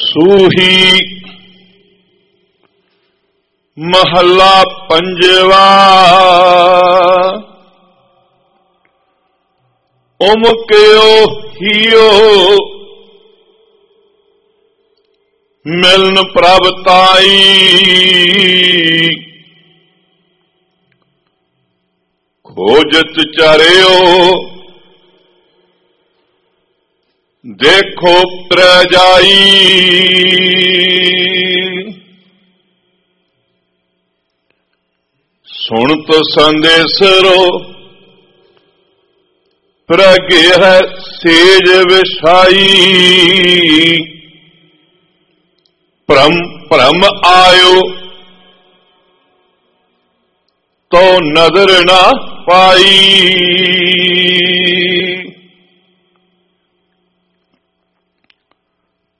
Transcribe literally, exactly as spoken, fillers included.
ਸੂਹੀ ਮਹੱਲਾ ਪੰਜਵਾ। ਉਮਕਿਓ ਹੀਓ ਮਿਲਨ ਪ੍ਰਭ ਤਾਈ, ਖੋਜਤ ਚਰਿਓ ਦੇਖੋ ਪ੍ਰਜਾਈ। ਸੁਣਤ ਸੰਦੇਸਰੋ ਪ੍ਰਗਿਹ ਸੇਜ ਵਿਛਾਈ, ਭ੍ਰਮ ਭ੍ਰਮ ਆਇਓ ਤੋ ਨਜ਼ਰ ਨਾ ਪਾਈ।